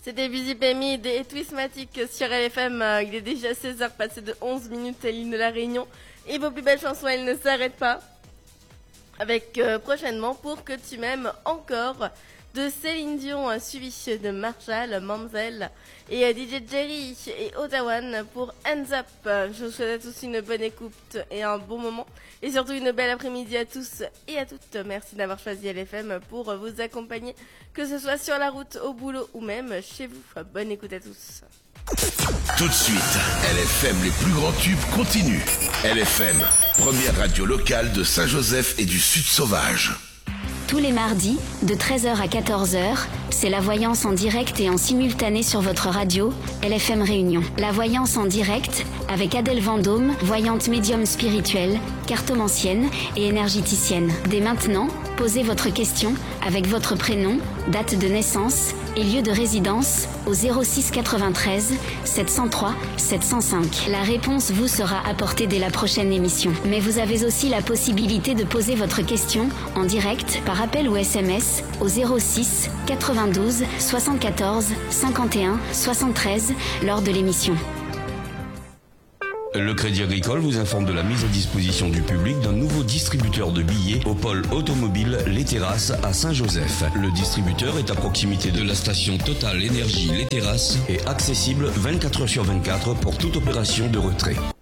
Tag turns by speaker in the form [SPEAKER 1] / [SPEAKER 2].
[SPEAKER 1] C'était Busy Pemid et Twistmatic sur LFM. Il est déjà 16h passé de 11 minutes à l'île de la Réunion. Et vos plus belles chansons, elles ne s'arrêtent pas. Avec prochainement Pour que tu m'aimes encore de Céline Dion, suivi de Marshall, Mamzelle et DJ Jerry et Ottawan pour Hands Up. Je vous souhaite à tous une bonne écoute et un bon moment. Et surtout une belle après-midi à tous et à toutes. Merci d'avoir choisi LFM pour vous accompagner, que ce soit sur la route, au boulot ou même chez vous. Bonne écoute à tous.
[SPEAKER 2] Tout de suite, LFM, les plus grands tubes continuent. LFM, première radio locale de Saint-Joseph et du Sud Sauvage.
[SPEAKER 3] Tous les mardis, de 13h à 14h, c'est la voyance en direct et en simultané sur votre radio, LFM Réunion. La voyance en direct avec Adèle Vendôme, voyante médium spirituelle, cartomancienne et énergéticienne. Dès maintenant, posez votre question avec votre prénom, date de naissance et lieu de résidence au 06 93 703 705. La réponse vous sera apportée dès la prochaine émission. Mais vous avez aussi la possibilité de poser votre question en direct par appel ou SMS au 06 92 74 51 73 lors de l'émission.
[SPEAKER 4] Le Crédit Agricole vous informe de la mise à disposition du public d'un nouveau distributeur de billets au pôle automobile Les Terrasses à Saint-Joseph. Le distributeur est à proximité de la station Total Énergie Les Terrasses et accessible 24h sur 24 pour toute opération de retrait.